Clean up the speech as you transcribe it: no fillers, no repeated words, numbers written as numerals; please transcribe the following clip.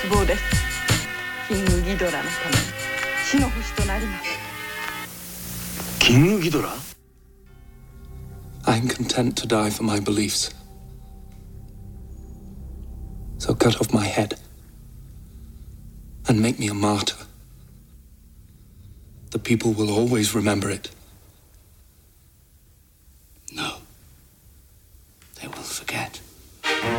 望です。キングギドラのために死の星となります。 キングギドラ? I'm content to die for my beliefs. So cut off my head and make me a martyr. The people will always remember it.